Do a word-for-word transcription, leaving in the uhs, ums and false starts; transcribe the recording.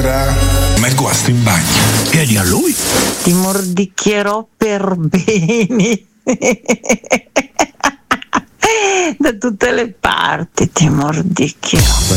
sera ma il guasto in bagno. Chiedi a lui. Ti mordicchierò per bene. Da tutte le parti ti mordicchierò.